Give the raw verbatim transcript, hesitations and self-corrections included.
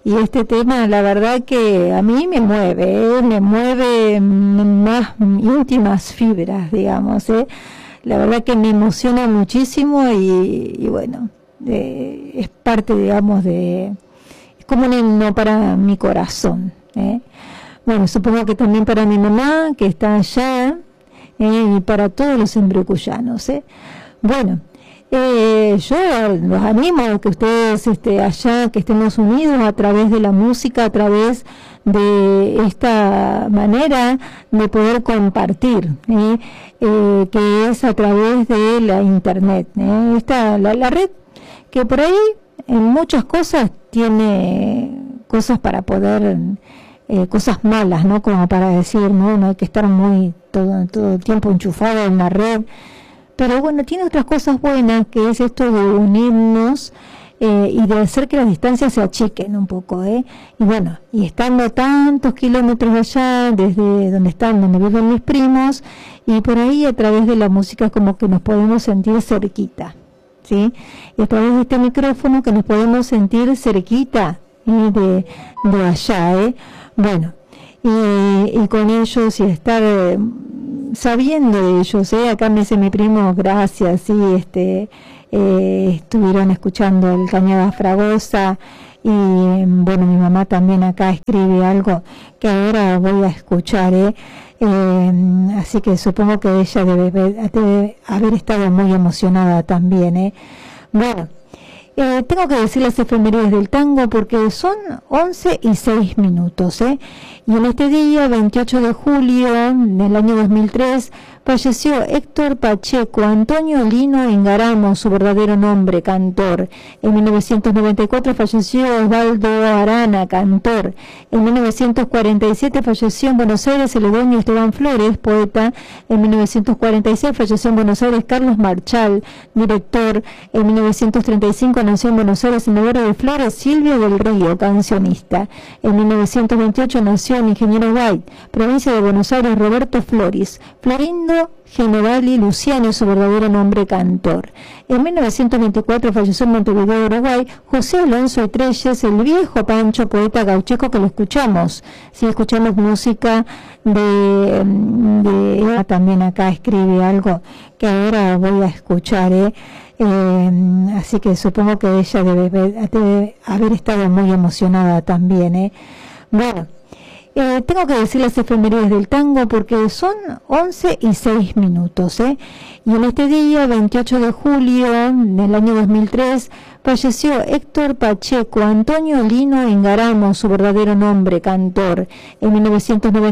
y este tema la verdad que a mí me mueve, ¿eh? Me mueve más íntimas fibras, digamos, ¿eh? La verdad que me emociona muchísimo y, y bueno, eh, es parte, digamos, de... es como un himno para mi corazón, ¿eh? Bueno, supongo que también para mi mamá, que está allá, ¿eh? Y para todos los embrecuyanos, ¿eh? Bueno, eh, yo los animo a que ustedes este, allá, que estemos unidos a través de la música, a través de esta manera de poder compartir, ¿eh? Eh, que es a través de la internet, ¿eh? Esta, la, la red que por ahí en muchas cosas tiene cosas para poder, eh, cosas malas, ¿no? Como para decir, no, no hay que estar muy todo, todo el tiempo enchufado en la red, pero bueno, tiene otras cosas buenas, que es esto de unirnos eh, y de hacer que las distancias se achiquen un poco, ¿eh? Y bueno, y estando tantos kilómetros allá, desde donde están, donde viven mis primos, y por ahí a través de la música como que nos podemos sentir cerquita, ¿sí? Y a través de este micrófono que nos podemos sentir cerquita, ¿eh? de, de allá, ¿eh? Bueno, y, y con ellos y estar eh, sabiendo de ellos, ¿eh? Acá me dice mi primo, gracias, sí, este, eh, estuvieron escuchando el Cañada Fragosa, y bueno, mi mamá también acá escribe algo que ahora voy a escuchar, ¿eh? Eh, así que supongo que ella debe, debe haber estado muy emocionada también, ¿eh? Bueno, eh, tengo que decir las efemérides del tango porque son once y seis minutos, ¿eh? Y en este día, veintiocho de julio del año dos mil tres, falleció Héctor Pacheco Antonio Lino Ingaramo, su verdadero nombre, cantor. En mil novecientos noventa y cuatro falleció Osvaldo Arana, cantor. En mil novecientos cuarenta y siete falleció en Buenos Aires el Celedonio Esteban Flores, poeta. En mil novecientos cuarenta y seis falleció en Buenos Aires Carlos Marchal, director. En mil novecientos treinta y cinco nació en Buenos Aires en Novero de Flores Silvio del Río, cancionista. En mil novecientos veintiocho nació en Ingeniero White, provincia de Buenos Aires, Roberto Flores. Florindo Generali Luciano, su verdadero nombre, cantor. En mil novecientos veinticuatro falleció en Montevideo, Uruguay, José Alonso Etrelles, el viejo Pancho, poeta gaucheco, que lo escuchamos. Si sí, escuchamos música de, de... También acá escribe algo que ahora voy a escuchar, ¿eh? Eh, así que supongo que ella debe, debe haber estado muy emocionada también, ¿eh? Bueno, Eh, tengo que decir las efemérides del tango porque son once y seis minutos, ¿eh? Y en este día, veintiocho de julio del año dos mil tres, falleció Héctor Pacheco Antonio Lino Ingaramo, su verdadero nombre, cantor. En mil novecientos noventa